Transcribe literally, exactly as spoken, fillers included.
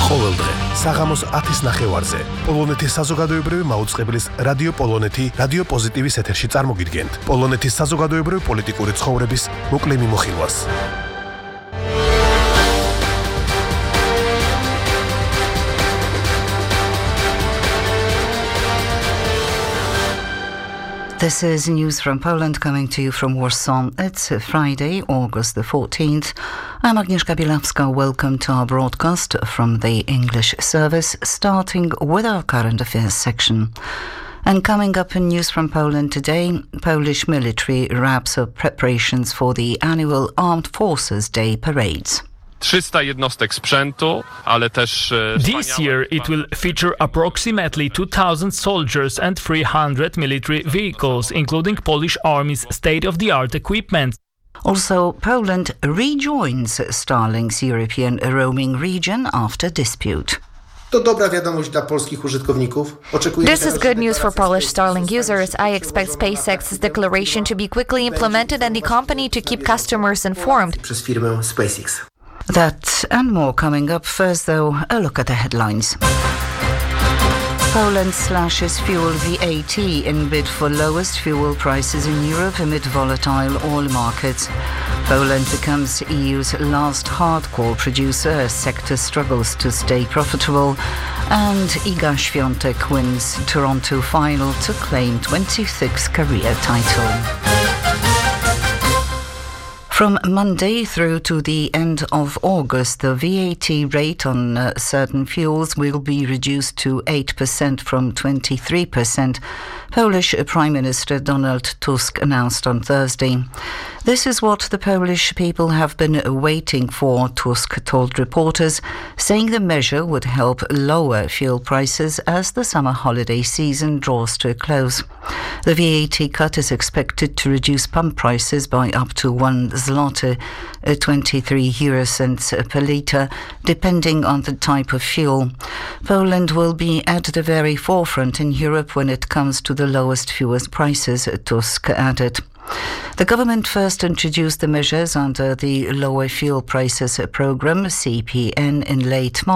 ყოველდღე საღამოს ათის ნახევარზე პოლონეთის საზოგადოებრივი მაუწყებლის რადიო პოლონეთი რადიო პოზიტივის ეთერში წარმოგიდგენთ პოლონეთის საზოგადოებრივი პოლიტიკური ცხოვრების მოკლე მიმოხილვას. This is news from Poland coming to you from Warsaw. It's Friday, August the fourteenth. I'm Agnieszka Bielawska. Welcome to our broadcast from the English service, starting with our current affairs section. And coming up in news from Poland today, Polish military wraps up preparations for the annual Armed Forces Day parades. trzysta jednostek sprzętu, ale też... This year it will feature approximately two thousand soldiers and three hundred military vehicles, including Polish Army's state-of-the-art equipment. Also, Poland rejoins Starlink's European roaming region after dispute. To dobra wiadomość dla polskich użytkowników. This is good news for Polish Starlink users. I expect SpaceX's declaration to be quickly implemented and the company to keep customers informed. Przez firmę SpaceX. That and more coming up. First, though, a look at the headlines. Poland slashes fuel V A T in bid for lowest fuel prices in Europe amid volatile oil markets. Poland becomes E U's last hardcore producer as sector struggles to stay profitable. And Iga Świątek wins Toronto final to claim twenty-sixth career title. From Monday through to the end of August, the V A T rate on uh, certain fuels will be reduced to eight percent from twenty-three percent, Polish Prime Minister Donald Tusk announced on Thursday. This is what the Polish people have been waiting for, Tusk told reporters, saying the measure would help lower fuel prices as the summer holiday season draws to a close. The V A T cut is expected to reduce pump prices by up to one zloty, twenty-three euro cents per litre, depending on the type of fuel. Poland will be at the very forefront in Europe when it comes to the lowest fuel prices, Tusk added. The government first introduced the measures under the Lower Fuel Prices Programme, C P N, in late March.